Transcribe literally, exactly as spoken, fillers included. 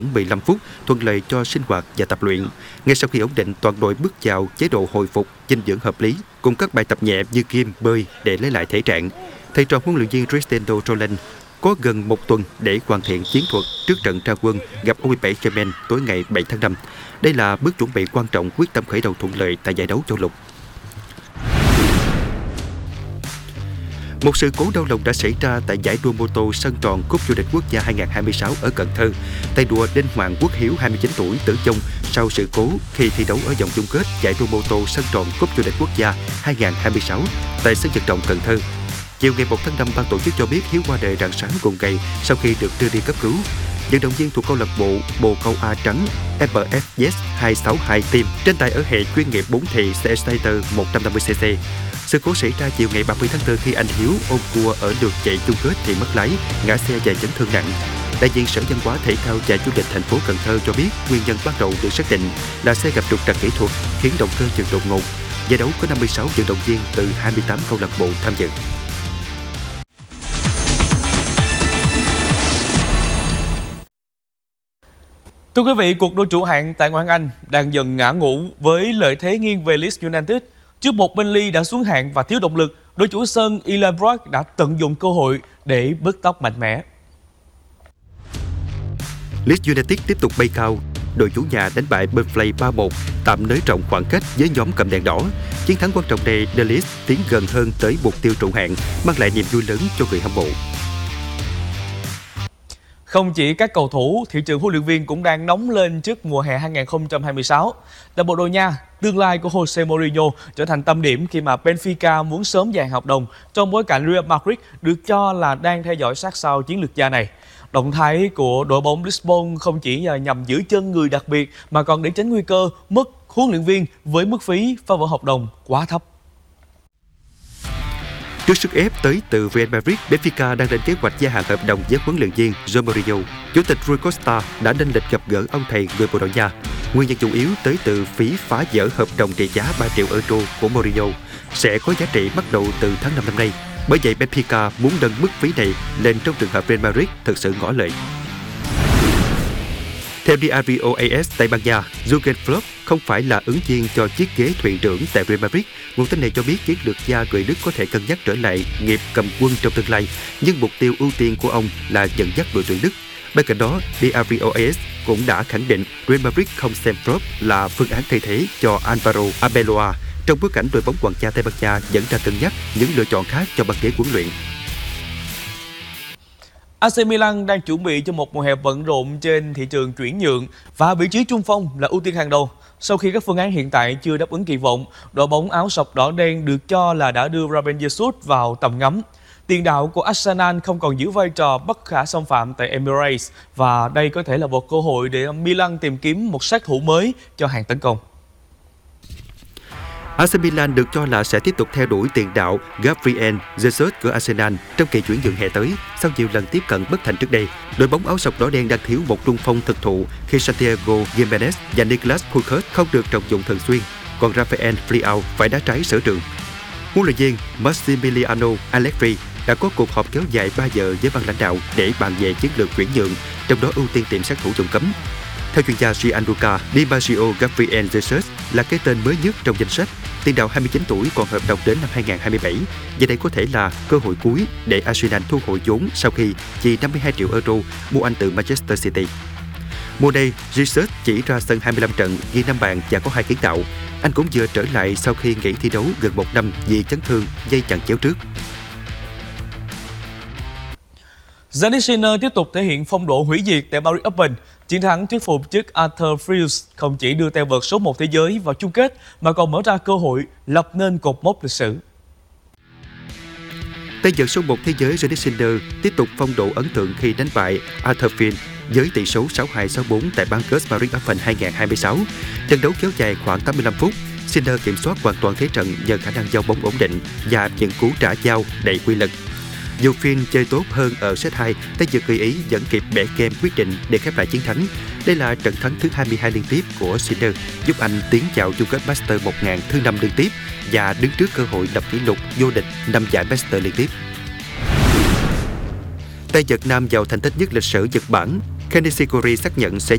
mười lăm phút, thuận lợi cho sinh hoạt và tập luyện. Ngay sau khi ổn định, toàn đội bước vào chế độ hồi phục, dinh dưỡng hợp lý, cùng các bài tập nhẹ như gym, bơi để lấy lại thể trạng. Thầy trò huấn luyện viên Cristiano Roland có gần một tuần để hoàn thiện chiến thuật trước trận ra quân gặp u hai bảy Yemen tối ngày bảy tháng năm. Đây là bước chuẩn bị quan trọng quyết tâm khởi đầu thuận lợi tại giải đấu châu lục. Một sự cố đau lòng đã xảy ra tại giải đua mô tô sân tròn Cúp vô địch quốc gia hai không hai sáu ở Cần Thơ. Tay đua Đinh Hoàng Quốc Hiếu hai mươi chín tuổi tử vong sau sự cố khi thi đấu ở vòng chung kết giải đua mô tô sân tròn Cúp vô địch quốc gia hai không hai sáu tại sân vận động Cần Thơ. Chiều ngày một tháng năm, ban tổ chức cho biết Hiếu qua đời rạng sáng cùng ngày sau khi được đưa đi cấp cứu. Vận động viên thuộc câu lạc bộ bồ câu A trắng ép ép ét hai sáu hai Team tranh tài ở hệ chuyên nghiệp bốn thì xe Exciter một trăm năm mươi xê xê. Sự cố xảy ra chiều ngày ba mươi tháng tư khi anh Hiếu ôm cua ở lượt chạy chung kết thì mất lái, ngã xe và chấn thương nặng. Đại diện Sở Văn hóa Thể thao và Du lịch thành phố Cần Thơ cho biết nguyên nhân ban đầu được xác định là xe gặp trục trặc kỹ thuật khiến động cơ chừng đột ngột. Giải đấu có năm mươi sáu vận động viên từ hai mươi tám câu lạc bộ tham dự. Thưa quý vị, cuộc đua chủ hạng tại Ngoại hạng Anh đang dần ngã ngũ với lợi thế nghiêng về Leeds United. Trước một Burnley đã xuống hạng và thiếu động lực, đội chủ sân Elland Road đã tận dụng cơ hội để bứt tốc mạnh mẽ. Leeds United tiếp tục bay cao. Đội chủ nhà đánh bại Burnley ba một, tạm nới rộng khoảng cách với nhóm cầm đèn đỏ. Chiến thắng quan trọng này đưa Leeds tiến gần hơn tới mục tiêu trụ hạng, mang lại niềm vui lớn cho người hâm mộ. Không chỉ các cầu thủ, thị trường huấn luyện viên cũng đang nóng lên trước mùa hè hai không hai sáu. Tại Bồ Đào Nha, tương lai của Jose Mourinho trở thành tâm điểm khi mà Benfica muốn sớm dài hợp đồng trong bối cảnh Real Madrid được cho là đang theo dõi sát sao chiến lược gia này. Động thái của đội bóng Lisbon không chỉ nhằm giữ chân người đặc biệt mà còn để tránh nguy cơ mất huấn luyện viên với mức phí phá vỡ hợp đồng quá thấp. Trước sức ép tới từ Real Madrid, Benfica đang lên kế hoạch gia hạn hợp đồng với huấn luyện viên Jose Mourinho. Chủ tịch Rui Costa đã lên lịch gặp gỡ ông thầy người Bồ Đào Nha. Nguyên nhân chủ yếu tới từ phí phá vỡ hợp đồng trị giá ba triệu euro của Mourinho sẽ có giá trị bắt đầu từ tháng năm năm nay. Bởi vậy, Benfica muốn nâng mức phí này lên trong trường hợp Real Madrid thực sự ngỏ lời. Theo Diario a s Tây Ban Nha, Jurgen Klopp không phải là ứng viên cho chiếc ghế thuyền trưởng tại Real Madrid. Nguồn tin này cho biết chiến lược gia người Đức có thể cân nhắc trở lại nghiệp cầm quân trong tương lai, nhưng mục tiêu ưu tiên của ông là dẫn dắt đội tuyển Đức. Bên cạnh đó, Diario a s cũng đã khẳng định Real Madrid không xem Klopp là phương án thay thế cho Alvaro Arbeloa trong bối cảnh đội bóng hoàng gia Tây Ban Nha vẫn đang cân nhắc những lựa chọn khác cho băng ghế huấn luyện. a xê Milan đang chuẩn bị cho một mùa hè bận rộn trên thị trường chuyển nhượng và vị trí trung phong là ưu tiên hàng đầu. Sau khi các phương án hiện tại chưa đáp ứng kỳ vọng, đội bóng áo sọc đỏ đen được cho là đã đưa Ruben Jesus vào tầm ngắm. Tiền đạo của Arsenal không còn giữ vai trò bất khả xâm phạm tại Emirates và đây có thể là một cơ hội để Milan tìm kiếm một sát thủ mới cho hàng tấn công. a xê Milan được cho là sẽ tiếp tục theo đuổi tiền đạo Gabriel Jesus của Arsenal trong kỳ chuyển nhượng hè tới. Sau nhiều lần tiếp cận bất thành trước đây, đội bóng áo sọc đỏ đen đang thiếu một trung phong thực thụ khi Santiago Gimenez và Nicolas Pulkhus không được trọng dụng thường xuyên, còn Rafael Leao phải đá trái sở trường. Huấn luyện viên Massimiliano Allegri đã có cuộc họp kéo dài ba giờ với ban lãnh đạo để bàn về chiến lược chuyển nhượng, trong đó ưu tiên tìm sát thủ vùng cấm. Theo chuyên gia Gianluca Di Marzio, Gabriel Jesus là cái tên mới nhất trong danh sách. Tiền đạo hai mươi chín tuổi còn hợp đồng đến năm hai không hai bảy, và đây có thể là cơ hội cuối để Arsenal thu hồi vốn sau khi chỉ năm mươi hai triệu euro mua anh từ Manchester City. Mùa này, Jesus chỉ ra sân hai mươi lăm trận, ghi năm bàn và có hai kiến tạo. Anh cũng vừa trở lại sau khi nghỉ thi đấu gần một năm vì chấn thương dây chằng chéo trước. Jannik Sinner tiếp tục thể hiện phong độ hủy diệt tại Paris Open. Chiến thắng thuyết phục trước Arthur Fils không chỉ đưa tay vợt số một thế giới vào chung kết mà còn mở ra cơ hội lập nên cột mốc lịch sử. Tay vợt số một thế giới Jannik Sinner tiếp tục phong độ ấn tượng khi đánh bại Arthur Fils với tỷ số sáu hai sáu bốn tại Bankers Paris Open hai không hai sáu. Trận đấu kéo dài khoảng tám mươi lăm phút. Sinner kiểm soát hoàn toàn thế trận nhờ khả năng giao bóng ổn định và những cú trả giao đầy quy lực. Dù Fils chơi tốt hơn ở set hai, tay vợt người Ý vẫn kịp bẻ kem quyết định để khép lại chiến thắng. Đây là trận thắng thứ hai mươi hai liên tiếp của Sinner, giúp anh tiến vào chung kết Masters một nghìn thứ năm liên tiếp và đứng trước cơ hội lập kỷ lục vô địch năm giải Masters liên tiếp. Tay vợt nam giàu thành tích nhất lịch sử Nhật Bản, Kenny Shikori xác nhận sẽ